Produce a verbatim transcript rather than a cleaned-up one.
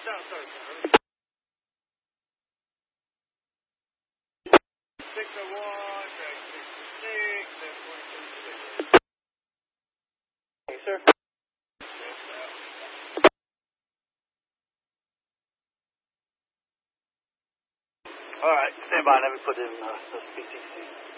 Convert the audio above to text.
down, sorry, sir. six oh one, track sixty-six, and twenty-six. Hey, sir. Yes, sir. All right, stand by. Let me put in uh, the P T C.